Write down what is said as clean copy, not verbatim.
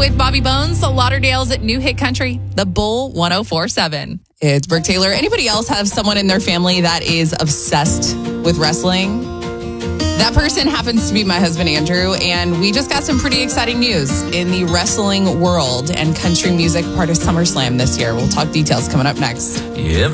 with Bobby Bones, Lauderdale's new hit country, The Bull 104.7. It's Brooke Taylor. Anybody else have someone in their family that is obsessed with wrestling? That person happens to be my husband, Andrew, and we just got some pretty exciting news in the wrestling world and country music part of SummerSlam this year. We'll talk details coming up next.